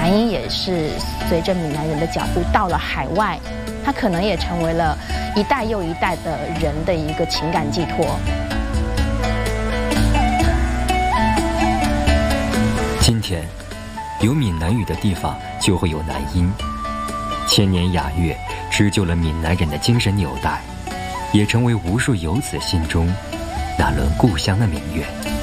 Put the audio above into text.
南音也是随着闽南人的脚步到了海外，它可能也成为了一代又一代的人的一个情感寄托。 今天，有闽南语的地方就会有南音，千年雅乐织就了闽南人的精神纽带，也成为无数游子心中那轮故乡的明月。